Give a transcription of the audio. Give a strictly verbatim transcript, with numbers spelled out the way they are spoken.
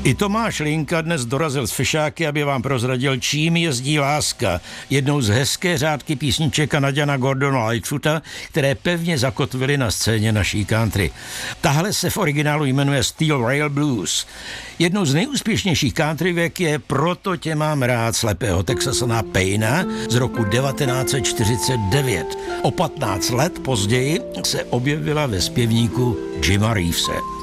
I Tomáš Linka dnes dorazil z Fešáky, aby vám prozradil, čím jezdí láska. Jednou z hezké řádky písniček Kanaďana Gordona Lightfoota, které pevně zakotvily na scéně naší country. Tahle se v originálu jmenuje Steel Rail Blues. Jednou z nejúspěšnějších countryvěk je Proto tě mám rád slepého Texasana Payna z roku devatenáct set čtyřicet devět. O patnáct let později se objevila ve zpěvníku Jima Reevese.